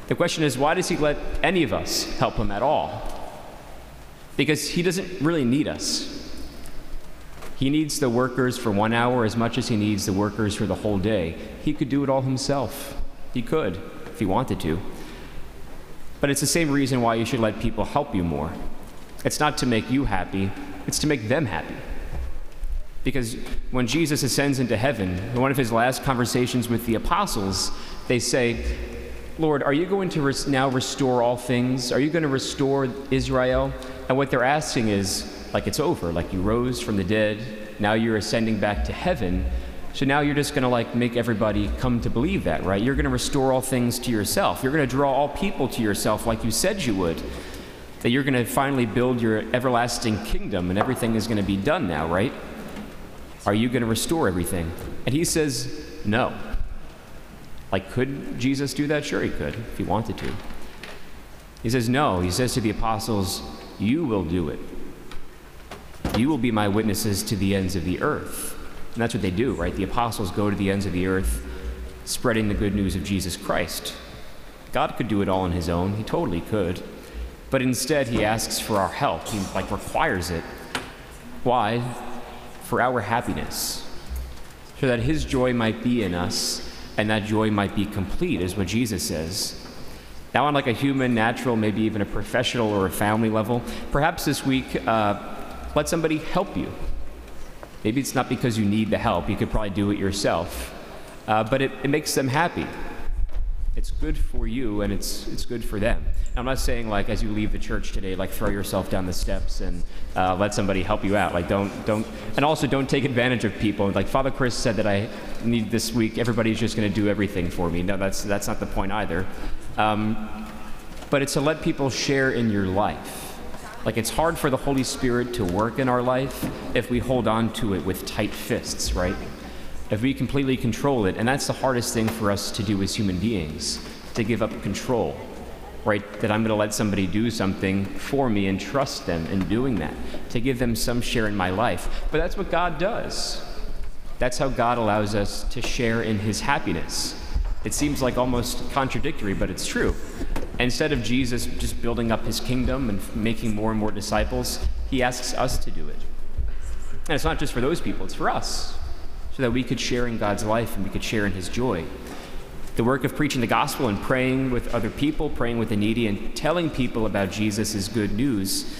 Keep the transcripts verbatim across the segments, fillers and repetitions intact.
The question is, why does he let any of us help him at all? Because he doesn't really need us. He needs the workers for one hour as much as he needs the workers for the whole day. He could do it all himself. He could, if he wanted to. But it's the same reason why you should let people help you more. It's not to make you happy, it's to make them happy. Because when Jesus ascends into heaven, in one of his last conversations with the apostles, they say, Lord, are you going to res- now restore all things? Are you going to restore Israel? And what they're asking is, like it's over, like you rose from the dead, now you're ascending back to heaven, so now you're just going to like make everybody come to believe that, right? You're going to restore all things to yourself. You're going to draw all people to yourself like you said you would. That you're going to finally build your everlasting kingdom and everything is going to be done now, right? Are you going to restore everything? And he says, no. Like, could Jesus do that? Sure he could, if he wanted to. He says, no. He says to the apostles, you will do it. You will be my witnesses to the ends of the earth. And that's what they do, right? The apostles go to the ends of the earth, spreading the good news of Jesus Christ. God could do it all on his own. He totally could. But instead, he asks for our help. He, like, requires it. Why? For our happiness. So that his joy might be in us, and that joy might be complete, is what Jesus says. Now, on like a human, natural, maybe even a professional or a family level, perhaps this week, uh, let somebody help you. Maybe it's not because you need the help. You could probably do it yourself. Uh, but it, it makes them happy. It's good for you, and it's it's good for them. I'm not saying, like, as you leave the church today, like, throw yourself down the steps and uh, let somebody help you out. Like, don't, don't, and also don't take advantage of people. Like Father Chris said that I need this week, everybody's just going to do everything for me. No, that's, that's not the point either. Um, but it's to let people share in your life. Like, it's hard for the Holy Spirit to work in our life if we hold on to it with tight fists, right? If we completely control it, and that's the hardest thing for us to do as human beings, to give up control, right? That I'm going to let somebody do something for me and trust them in doing that, to give them some share in my life. But that's what God does. That's how God allows us to share in his happiness. It seems like almost contradictory, but it's true. Instead of Jesus just building up his kingdom and making more and more disciples, he asks us to do it. And it's not just for those people, it's for us, so that we could share in God's life and we could share in his joy. The work of preaching the gospel and praying with other people, praying with the needy, and telling people about Jesus is good news.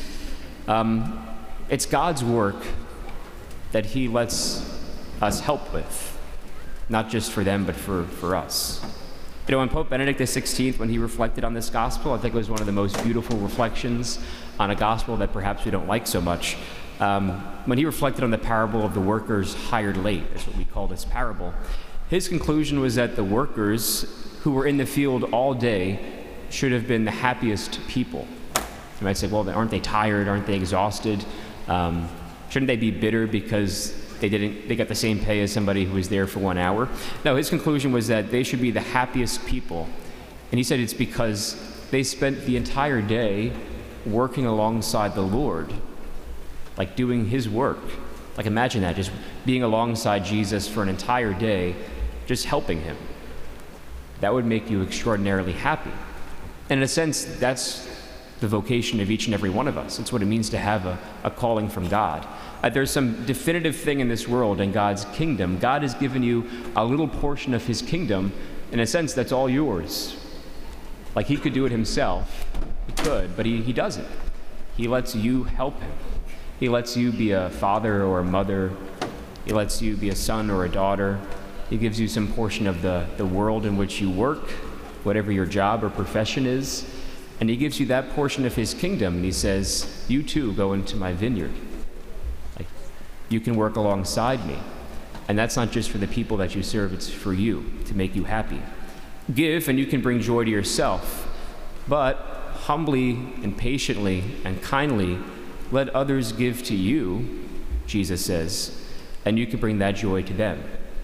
Um, it's God's work that he lets us help with, not just for them, but for, for us. You know, when Pope Benedict the sixteenth, when he reflected on this gospel, I think it was one of the most beautiful reflections on a gospel that perhaps we don't like so much. Um, when he reflected on the parable of the workers hired late, that's what we call this parable, his conclusion was that the workers who were in the field all day should have been the happiest people. You might say, well, aren't they tired? Aren't they exhausted? Um, shouldn't they be bitter because they didn't, they got the same pay as somebody who was there for one hour? No, his conclusion was that they should be the happiest people. And he said it's because they spent the entire day working alongside the Lord, like doing his work. Like, imagine that, just being alongside Jesus for an entire day, just helping him. That would make you extraordinarily happy. And in a sense, that's the vocation of each and every one of us. It's what it means to have a, a calling from God. Uh, there's some definitive thing in this world, in God's kingdom. God has given you a little portion of his kingdom. In a sense, that's all yours. Like, he could do it himself. He could, but he, he doesn't. He lets you help him. He lets you be a father or a mother. He lets you be a son or a daughter. He gives you some portion of the, the world in which you work, whatever your job or profession is. And he gives you that portion of his kingdom. And he says, you too go into my vineyard. Like, you can work alongside me. And that's not just for the people that you serve, it's for you, to make you happy. Give, and you can bring joy to yourself. But humbly and patiently and kindly, let others give to you, Jesus says, and you can bring that joy to them.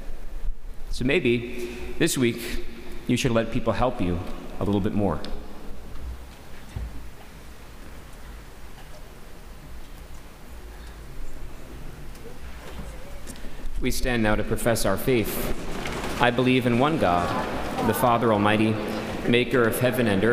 So maybe this week you should let people help you a little bit more. We stand now to profess our faith. I believe in one God, the Father Almighty, maker of heaven and earth,